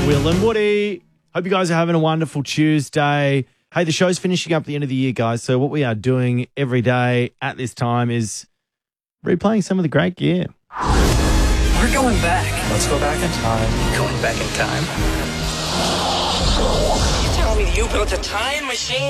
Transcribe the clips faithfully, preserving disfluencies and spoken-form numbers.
Will and Woody. Hope you guys are having a wonderful Tuesday. Hey, the show's finishing up at the end of the year, guys. So what we are doing every day at this time is replaying some of the great gear. We're going back. Let's go back in time. Going back in time. You telling me you built a time machine?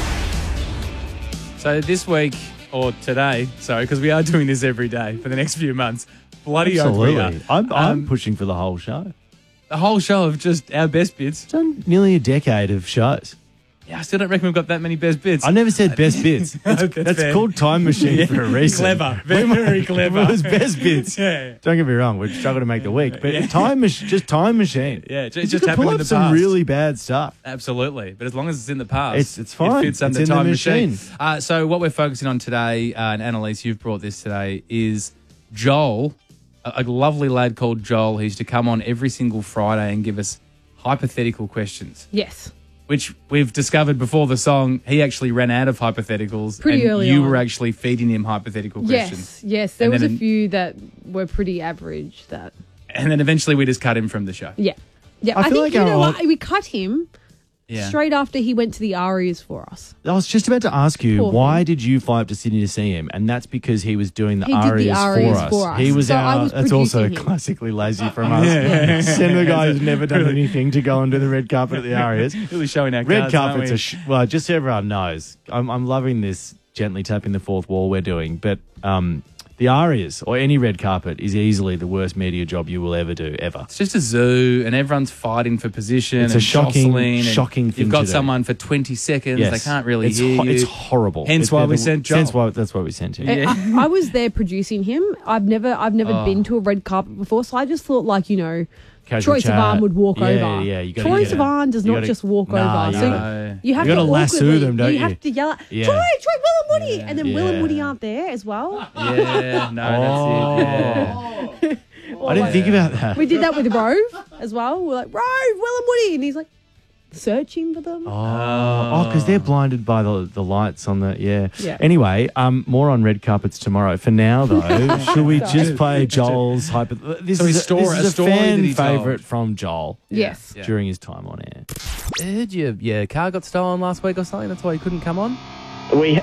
So this week, or today, sorry, because we are doing this every day for the next few months. Bloody oath we are. Absolutely. I'm, I'm Um, pushing for the whole show. The whole show of just our best bits. It's done nearly a decade of shows. Yeah, I still don't reckon we've got that many best bits. I never said best bits. It's, That's that's fair. called Time Machine for a reason. Clever. Very, very clever. It was best bits. Yeah. Don't get me wrong, we're struggling to make the week, but time mach- just Time Machine. Yeah, it's You just could happened pull in up the some past. really bad stuff. Absolutely. But as long as it's in the past, It's- it's fine. It fits under It's in the time machine. machine. Uh, so what we're focusing on today, uh, and Annalise, you've brought this today, is Joel, a, a lovely lad called Joel who used to come on every single Friday and give us hypothetical questions, Yes. which we've discovered before the song, he actually ran out of hypotheticals. Pretty and early you on. were actually feeding him hypothetical questions. Yes, yes. There And was then a an- few that were pretty average that, And then eventually we just cut him from the show. yeah. Yeah, I I, feel think, like you our know old- what? We cut him Yeah. straight after he went to the Arias for us. I was just about to ask you, Poor why thing. did you fly up to Sydney to see him? And that's because he was doing the He did the arias, arias for, us. for us. He was So our, I was that's also producing him. classically lazy from us. Send the guy who's never done anything to go and do the red carpet at the Arias. Really showing our Red cards, aren't carpet's we? a sh- well, just so everyone knows, I'm, I'm loving this gently tapping the fourth wall we're doing, but um, the Arias or any red carpet is easily the worst media job you will ever do, ever. It's just a zoo, and everyone's fighting for position. It's a and shocking, jostling, and shocking thing You've got to do. someone for twenty seconds. Yes. They can't really it's hear ho- you. It's horrible. Hence It's- why they're we the- sent Joel. Hence why, that's why we sent him. I, I was there producing him. I've never, I've never Oh. been to a red carpet before, so I just thought, like, you know, Casual Troy chat. Sivan would walk Yeah, over. yeah, you gotta- Troy yeah. Sivan does You not gotta- just walk Nah, over. you So gotta- you have you to gotta lasso awkwardly- them, don't you? have to yell, at, Yeah. Troy, Troy, Will and Woody, Yeah. and then Will and Yeah. Woody aren't there as well. Yeah, no, that's it. Yeah. I didn't think about that. We did that with Rove as well. We're like, Rove, Will and Woody, and he's like searching for them. Oh, because they're blinded by the the lights on the yeah. Yeah. Anyway, um, more on red carpets tomorrow. For now, though, should we just play Joel's hyper? This So is his a, story- this is a a story that fan he told. favorite from Joel Yes. Yeah. during his time on air. I heard your, your car got stolen last week or something. That's why you couldn't come on. We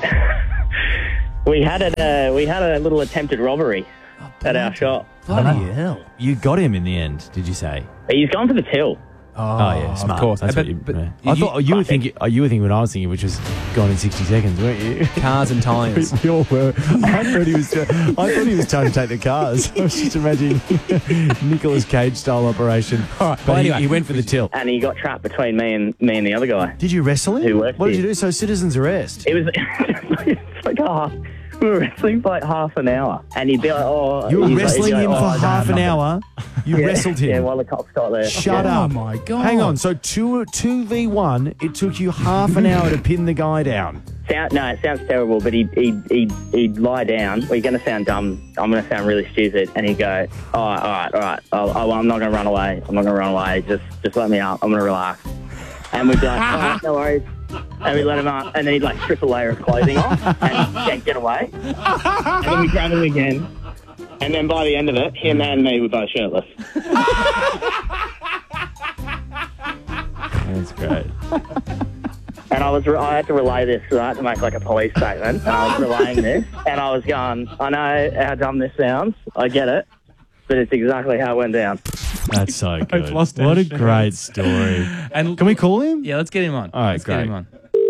we had a uh, we had a little attempted robbery at our shop. Bloody hell. You got him in the end, did you say? He's gone for the till. Oh, yeah, smart. Of course. That's But- what you, but yeah. you- I thought you were Classic. thinking. Oh, you were thinking what I was thinking, which was gone in sixty seconds, weren't you? Cars and tyres. We all were. I thought he was. I thought he was trying to take the cars. I was just imagining Nicolas Cage style operation. All right, but Well, he, anyway. he went for the tilt. And he got trapped between me and me and the other guy. Did you wrestle him? Who worked What did here. you do? So citizens arrest. It was it's like oh, we were wrestling for like half an hour, and he'd be like, "Oh, You were he's like- he'd be wrestling like, him "Oh, for I don't half have an nothing." hour. You Yeah. wrestled him. Yeah, while the cops got there. Shut Yeah. up. Oh, my God. Hang on. So two two v one. It took you half an hour to pin the guy down. Sound, no, it sounds terrible, but he'd, he'd, he'd, he'd lie down. We're going to sound dumb. I'm going to sound really stupid. And he'd go, all right, all right, all right. I'll, I'll, I'm not going to run away. I'm not going to run away. Just just let me up. I'm going to relax. And we'd be like, all right, no worries. And we'd let him up. And then he'd like strip a layer of clothing off and get, get away. And then we'd grab him again. And then by the end of it, him and me were both shirtless. That's great. And I was, I had to relay this, right, to make like a police statement. And I was relaying this, and I was going, I know how dumb this sounds. I get it, but it's exactly how it went down. That's so good. I've lost our what a shit. great story. And Can we call him? Yeah, let's get him on. All right, let's great. get him on.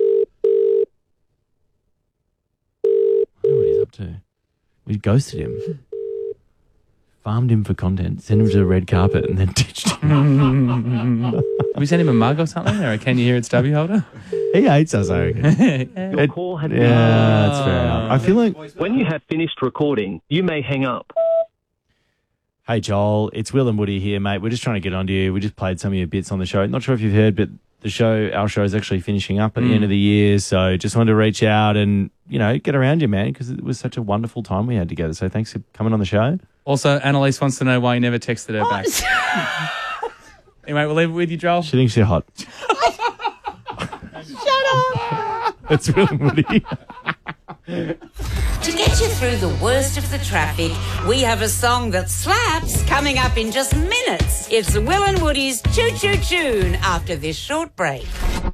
I know what he's up to. We ghosted him. Farmed him for content, sent him to the red carpet, and then ditched him. Have we sent him a mug or something, or a Can You Hear It stubby holder? He hates us, I reckon. Your call had Yeah, that's fair enough. I feel like, When you have finished recording, you may hang up. hey, Joel, it's Will and Woody here, mate. We're just trying to get onto you. We just played some of your bits on the show. Not sure if you've heard, but the show, our show is actually finishing up at the end of the year. So just wanted to reach out and, you know, get around you, man, because it was such a wonderful time we had together. So thanks for coming on the show. Also, Annalise wants to know why you never texted her back. Anyway, we'll leave it with you, Joel. She thinks you're hot. Shut up. It's Will and Woody. To get you through through the worst of the traffic, we have a song that slaps coming up in just minutes. It's Will and Woody's Choo Choo Tune after this short break.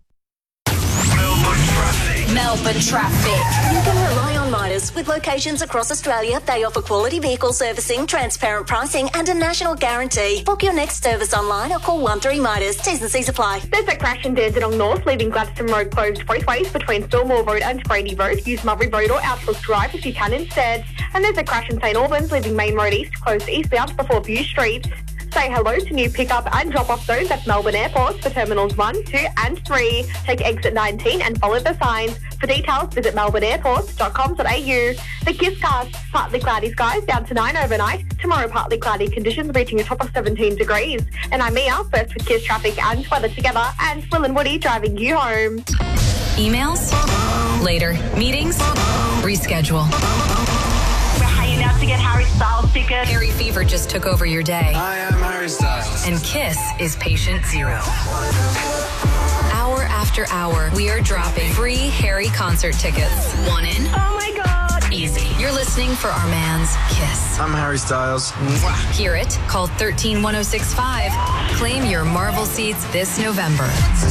Melbourne Traffic. You can rely on Midas. With locations across Australia, they offer quality vehicle servicing, transparent pricing and a national guarantee. Book your next service online or call one three Midas. T's and C's apply. There's a crash in Dandenong North, leaving Gladstone Road closed both ways between Stillmore Road and Brady Road. Use Murray Road or Outlook Drive if you can instead. And there's a crash in St Albans, leaving Main Road East closed eastbound before View Street. Say hello to new pick-up and drop-off zones at Melbourne Airport for Terminals one, two and three. Take exit nineteen and follow the signs. For details, visit melbourne airport dot com dot a u. The gift cast, partly cloudy skies down to nine overnight. Tomorrow, partly cloudy conditions reaching a top of seventeen degrees. And I'm Mia, first with Kiss Traffic and weather together, and Will and Woody driving you home. Emails? Later. Meetings? Reschedule. Out to get Harry Styles tickets. Harry Fever just took over your day. I am Harry Styles. And Kiss is patient zero. Hour after hour, we are dropping free Harry concert tickets. One in. Oh my God. Easy. You're listening for our man's Kiss. I'm Harry Styles. Hear it? Call one three one oh six five. Claim your Marvel seats this November.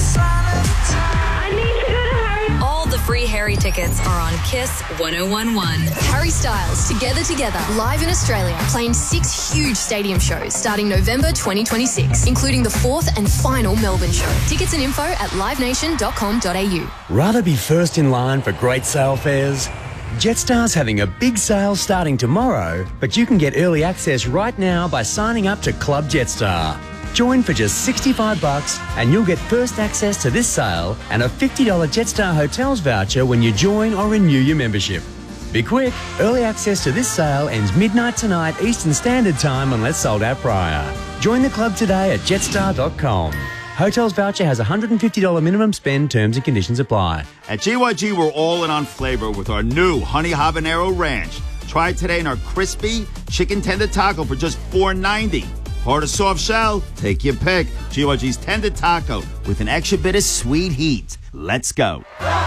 I need to go to Harry. All the free Harry tickets are on Kiss one oh one one. Harry Styles, Together Together, live in Australia, playing six huge stadium shows starting November twenty twenty-six, including the fourth and final Melbourne show. Tickets and info at live nation dot com dot a u. Rather be first in line for great sale fares? Jetstar's having a big sale starting tomorrow, but you can get early access right now by signing up to Club Jetstar. Join for just sixty-five bucks and you'll get first access to this sale and a fifty dollars Jetstar Hotels voucher when you join or renew your membership. Be quick, early access to this sale ends midnight tonight Eastern Standard Time unless sold out prior. Join the club today at jetstar dot com. Hotels voucher has a one hundred fifty dollars minimum spend, terms and conditions apply. At G Y G, we're all in on flavor with our new Honey Habanero Ranch. Try it today in our crispy chicken tender taco for just four ninety. Hard or soft shell? Take your pick. G Y G's tender taco with an extra bit of sweet heat. Let's go.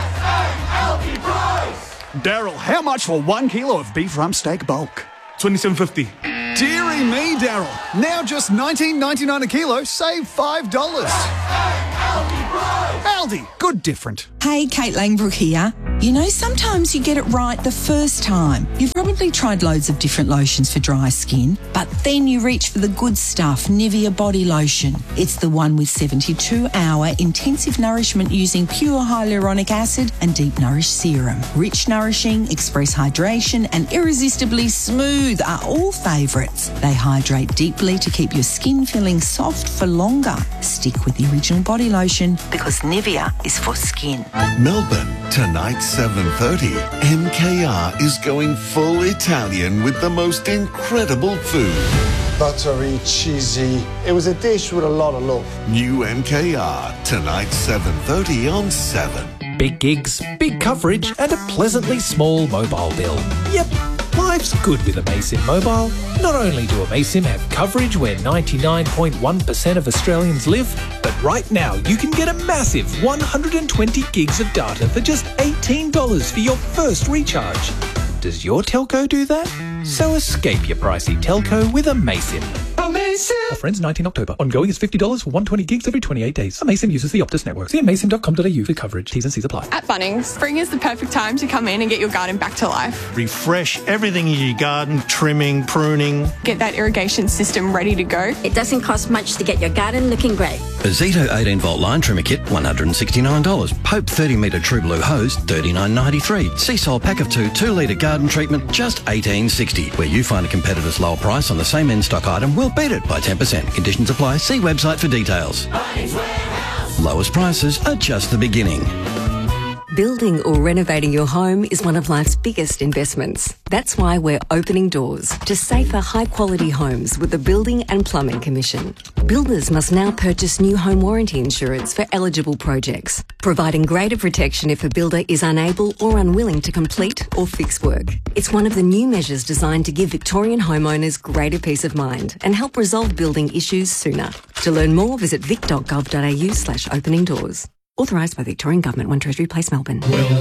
Daryl, how much for one kilo of beef rump steak bulk? twenty-seven fifty. Deary me, Daryl. Now just nineteen ninety-nine a kilo, save five dollars. Aldi, good different. Hey, Kate Langbrook here. You know, sometimes you get it right the first time. You've probably tried loads of different lotions for dry skin, but then you reach for the good stuff, Nivea Body Lotion. It's the one with seventy-two hour intensive nourishment using pure hyaluronic acid and deep nourish serum. Rich, nourishing, express hydration and irresistibly smooth are all favourites. They hydrate deeply to keep your skin feeling soft for longer. Stick with the original body lotion because Nivea is for skin. Melbourne, tonight seven thirty. M K R is going full Italian with the most incredible food. Buttery, cheesy. It was a dish with a lot of love. New M K R, tonight seven thirty on seven. Big gigs, big coverage and a pleasantly small mobile bill. Yep, life's good with Amaysim Mobile. Not only do Amaysim have coverage where ninety-nine point one percent of Australians live, but right now you can get a massive one hundred twenty gigs of data for just eighteen dollars for your first recharge. Does your telco do that? So escape your pricey telco with Amaysim. Amaysim! Offer ends nineteenth October. Ongoing is fifty dollars for one hundred twenty gigs every twenty-eight days. Amaysim uses the Optus network. See amaysim dot com dot a u for coverage. T's and C's apply. At Bunnings, spring is the perfect time to come in and get your garden back to life. Refresh everything in your garden, trimming, pruning. Get that irrigation system ready to go. It doesn't cost much to get your garden looking great. A Zito eighteen volt line trimmer kit, one hundred sixty-nine dollars. Pope thirty metre True Blue hose, thirty-nine ninety-three. Seasol pack of two, two litre garden treatment, just eighteen sixty. Where you find a competitor's lower price on the same in-stock item, we'll beat it by ten percent. Conditions apply. See website for details. Lowest prices are just the beginning. Building or renovating your home is one of life's biggest investments. That's why we're opening doors to safer, high-quality homes with the Building and Plumbing Commission. Builders must now purchase new home warranty insurance for eligible projects, providing greater protection if a builder is unable or unwilling to complete or fix work. It's one of the new measures designed to give Victorian homeowners greater peace of mind and help resolve building issues sooner. To learn more, visit vic dot gov dot a u slash opening doors. Authorised by Victorian Government, One Treasury Place, Melbourne.